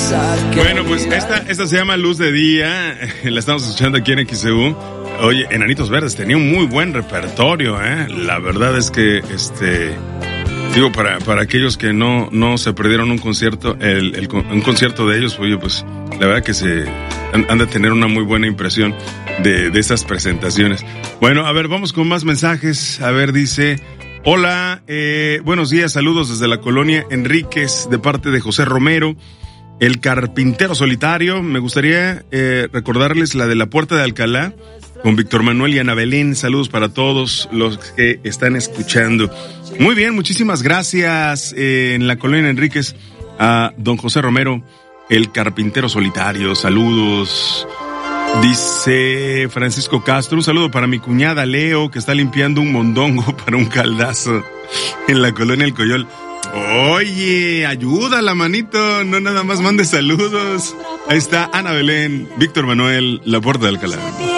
Bueno, pues esta se llama Luz de Día, la estamos escuchando aquí en XEU. Oye, Enanitos Verdes tenía un muy buen repertorio, La verdad es que, digo, para aquellos que no se perdieron un concierto, un concierto de ellos, oye, pues, la verdad que han de tener una muy buena impresión de estas presentaciones. Bueno, a ver, vamos con más mensajes. A ver, dice... Hola, buenos días, saludos desde la colonia Enríquez, de parte de José Romero, el carpintero solitario. Me gustaría recordarles la de la Puerta de Alcalá, con Víctor Manuel y Ana Belén. Saludos para todos los que están escuchando. Muy bien, muchísimas gracias en la colonia Enríquez a don José Romero, el carpintero solitario. Saludos. Dice Francisco Castro, un saludo para mi cuñada Leo, que está limpiando un mondongo para un caldazo en la colonia El Coyol. Oye, ayúdala, manito, no nada más mande saludos. Ahí está Ana Belén, Víctor Manuel, la Puerta de Alcalá.